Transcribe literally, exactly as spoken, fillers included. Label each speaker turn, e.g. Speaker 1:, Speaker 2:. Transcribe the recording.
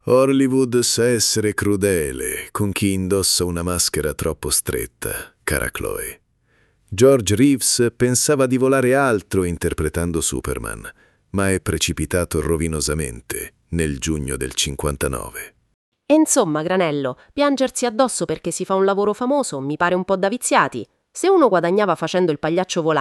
Speaker 1: Hollywood sa essere crudele con chi indossa una maschera troppo stretta, cara Chloe. George Reeves pensava di volare alto interpretando Superman, ma è precipitato rovinosamente nel giugno del cinquantanove.
Speaker 2: E insomma, Granello, piangersi addosso perché si fa un lavoro famoso mi pare un po' da viziati. Se uno guadagnava facendo il pagliaccio volante,